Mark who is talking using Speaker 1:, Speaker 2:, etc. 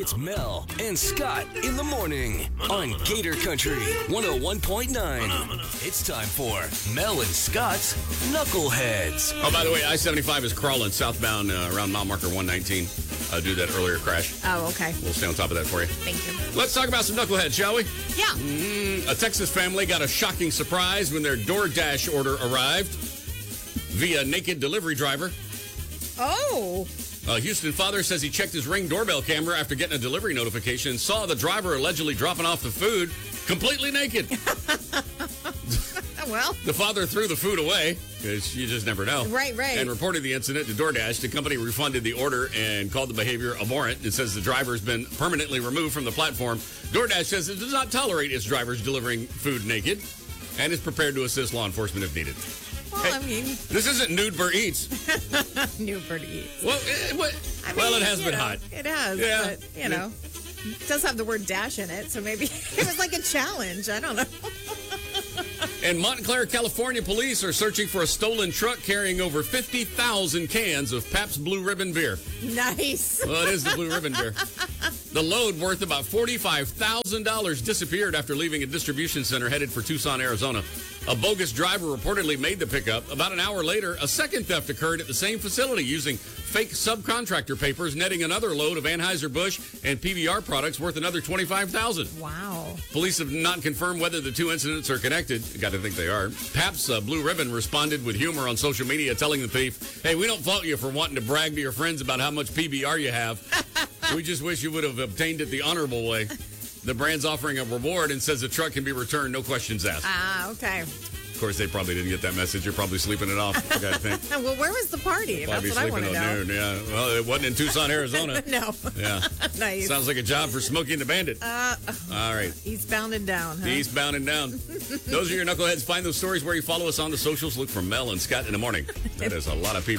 Speaker 1: It's Mel and Scott in the morning on Gator Country 101.9. It's time for Mel and Scott's Knuckleheads.
Speaker 2: Oh, by the way, I-75 is crawling southbound around mile marker 119 due to that earlier crash.
Speaker 3: Oh, okay.
Speaker 2: We'll stay on top of that for you.
Speaker 3: Thank you.
Speaker 2: Let's talk about some knuckleheads, shall we?
Speaker 3: Yeah.
Speaker 2: A Texas family got a shocking surprise when their DoorDash order arrived via naked delivery driver.
Speaker 3: Oh.
Speaker 2: A Houston father says he checked his Ring doorbell camera after getting a delivery notification and saw the driver allegedly dropping off the food completely naked.
Speaker 3: Well.
Speaker 2: The father threw the food away, because you just never know.
Speaker 3: Right.
Speaker 2: And reported the incident to DoorDash. The company refunded the order and called the behavior abhorrent. It says the driver has been permanently removed from the platform. DoorDash says it does not tolerate its drivers delivering food naked and is prepared to assist law enforcement if needed.
Speaker 3: Well,
Speaker 2: Hey,
Speaker 3: I mean,
Speaker 2: this isn't Newbert Eats.
Speaker 3: Newbert Eats.
Speaker 2: Well, it has been hot.
Speaker 3: It has,
Speaker 2: Yeah.
Speaker 3: but, it does have the word dash in it, so maybe it was like a challenge. I don't know.
Speaker 2: In Montclair, California, police are searching for a stolen truck carrying over 50,000 cans of Pabst Blue Ribbon beer.
Speaker 3: Nice.
Speaker 2: Well, it is the Blue Ribbon beer. The load, worth about $45,000, disappeared after leaving a distribution center headed for Tucson, Arizona. A bogus driver reportedly made the pickup. About an hour later, a second theft occurred at the same facility using fake subcontractor papers, netting another load of Anheuser-Busch and PBR products worth another $25,000.
Speaker 3: Wow.
Speaker 2: Police have not confirmed whether the two incidents are connected. Got to think they are. Pabst Blue Ribbon responded with humor on social media, telling the thief, "Hey, we don't fault you for wanting to brag to your friends about how much PBR you have. We just wish you would have obtained it the honorable way." The brand's offering a reward and says the truck can be returned, no questions asked.
Speaker 3: Ah, okay.
Speaker 2: Of course, they probably didn't get that message. You're probably sleeping it off, I got to think.
Speaker 3: Well, where was the party?
Speaker 2: Probably
Speaker 3: That's what I want to know.
Speaker 2: noon, yeah. Well, it wasn't in Tucson, Arizona.
Speaker 3: No.
Speaker 2: Yeah.
Speaker 3: Nice.
Speaker 2: Sounds like a job for Smokey and the Bandit. All right.
Speaker 3: Eastbound and down, huh?
Speaker 2: Eastbound and down. Those are your knuckleheads. Find those stories where you follow us on the socials. Look for Mel and Scott in the morning. That is a lot of people.